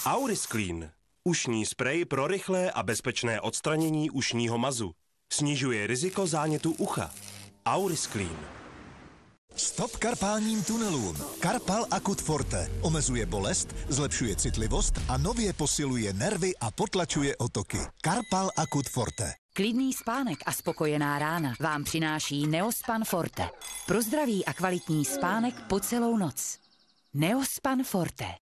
Aurisclean. Ušní sprej pro rychlé a bezpečné odstranění ušního mazu. Snižuje riziko zánětu ucha. Aurisclean. Stop karpálním tunelům. Karpal Akut Forte omezuje bolest, zlepšuje citlivost a nově posiluje nervy a potlačuje otoky. Karpal Akut Forte. Klidný spánek a spokojená rána vám přináší Neospan Forte. Pro zdravý a kvalitní spánek po celou noc. Neospan Forte.